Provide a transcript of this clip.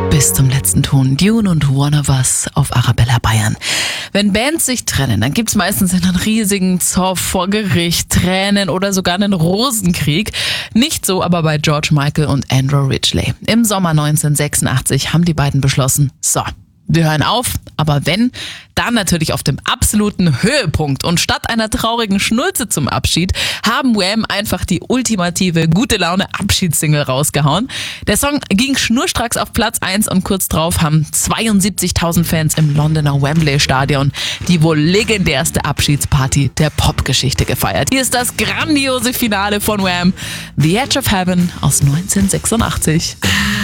bis zum letzten Ton. Dune und One of Us auf Arabella Bayern. Wenn Bands sich trennen, dann gibt's meistens einen riesigen Zoff vor Gericht, Tränen oder sogar einen Rosenkrieg. Nicht so aber bei George Michael und Andrew Ridgeley. Im Sommer 1986 haben die beiden beschlossen, so, wir hören auf, aber wenn, dann natürlich auf dem absoluten Höhepunkt. Und statt einer traurigen Schnulze zum Abschied haben Wham einfach die ultimative Gute-Laune-Abschiedssingle rausgehauen. Der Song ging schnurstracks auf Platz 1 und kurz drauf haben 72.000 Fans im Londoner Wembley-Stadion die wohl legendärste Abschiedsparty der Popgeschichte gefeiert. Hier ist das grandiose Finale von Wham, The Edge of Heaven aus 1986.